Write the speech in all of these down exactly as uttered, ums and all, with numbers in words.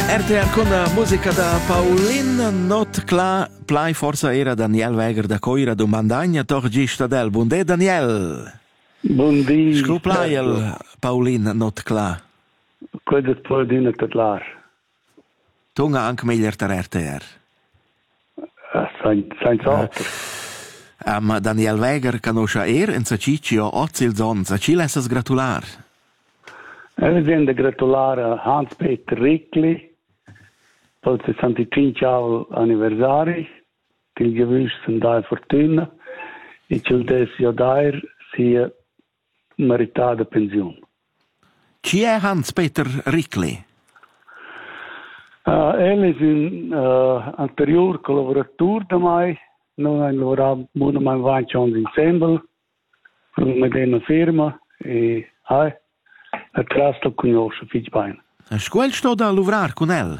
R T R con la musica da Paulin Not Cla Plai forza era Daniel Weger da Coira domandagna torgista del Bundè Daniel. Buondì. Scruplai il Paulin Not Cla. Quello è poi di netlar. Tunga anche meglio per R T R. Senza altro. Am Daniel Weger conosce er in Saciccio Ozil Zon. Saci lessas gratular. E vi gratulare a Hans-Peter Rickli per il sessantacinque anniversario del gewünschten da fortuna e che il desio dair sia meritata pensione. Chi è Hans-Peter Rickli? Uh, ele è un uh, anterior collaboratore da me. Noi abbiamo lavorato molto mai avanti insieme con una firma e hai a trasta conosce fitch bene. A scuola sto da lavorare con el?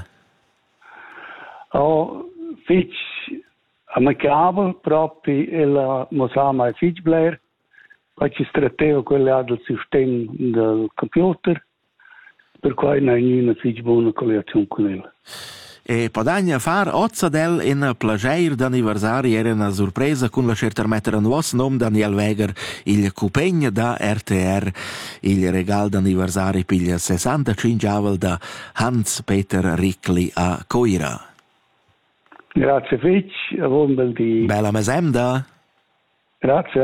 Oh, fitch amicabile proprio il mosama e fitch blair, poi ci stratteva quelle del sistema del computer, per cui non è una fitch buona collaborazione con el. E padagna far ozza del in plageir d'anniversari era una sorpresa con la certa mettere un vos nom Daniel Weger il cupegna da R T R il regal d'anniversari per il sessantacinque avel da Hans-Peter Rickli a Coira. Grazie Fitch, a buon bel di. Bella mesemda. Grazie.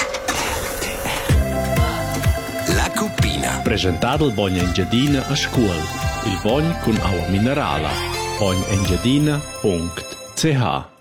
La Cuppina. Presentato il Bogna Engiadina a scuola. Il Bogna con acqua minerale. bogna engiadina punto c h